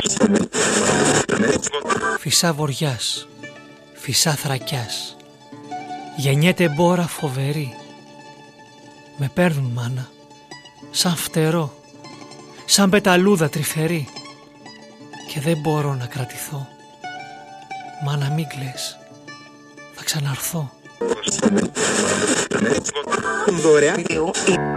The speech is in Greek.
Φυσά βοριάς, φυσά θρακιάς, γεννιέται μπόρα φοβερή. Με παίρνουν μάνα, σαν φτερό, σαν πεταλούδα τρυφερή. Και δεν μπορώ να κρατηθώ. Μάνα μην κλαις, θα ξαναρθώ.